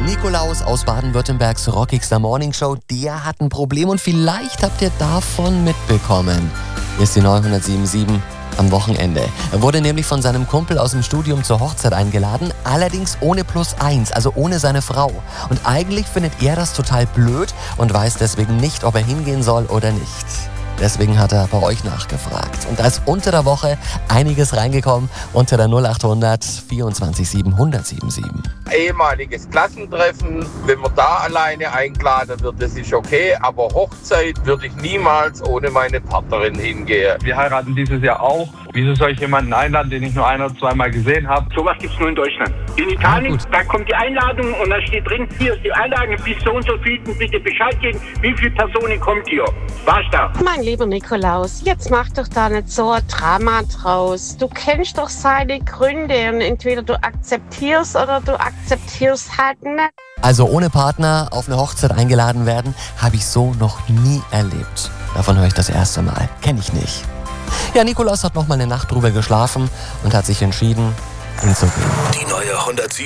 Nikolaus aus Baden-Württembergs rockigster Morningshow, der hat ein Problem und vielleicht habt ihr davon mitbekommen. Hier ist die 977 am Wochenende. Er wurde nämlich von seinem Kumpel aus dem Studium zur Hochzeit eingeladen, allerdings ohne +1, also ohne seine Frau. Und eigentlich findet er das total blöd und weiß deswegen nicht, ob er hingehen soll oder nicht. Deswegen hat er bei euch nachgefragt. Und da ist unter der Woche einiges reingekommen unter der 0800 24 7 1077. Ehemaliges Klassentreffen, wenn man da alleine eingeladen wird, das ist okay, aber Hochzeit würde ich niemals ohne meine Partnerin hingehen. Wir heiraten dieses Jahr auch. Wieso soll ich jemanden einladen, den ich nur ein- oder zweimal gesehen habe? Sowas gibt es nur in Deutschland. In Italien, da kommt die Einladung und da steht drin, hier ist die Einladung, bis so und so viel, bitte Bescheid geben, wie viele Personen kommt hier. War's da? Mein lieber Nikolaus, jetzt mach doch da nicht so ein Drama draus. Du kennst doch seine Gründe und entweder du akzeptierst oder du akzeptierst halt nicht. Also ohne Partner auf eine Hochzeit eingeladen werden, habe ich so noch nie erlebt. Davon höre ich das erste Mal. Kenne ich nicht. Ja, Nikolaus hat noch mal eine Nacht drüber geschlafen und hat sich entschieden, ihn zu gehen. Die neue 107.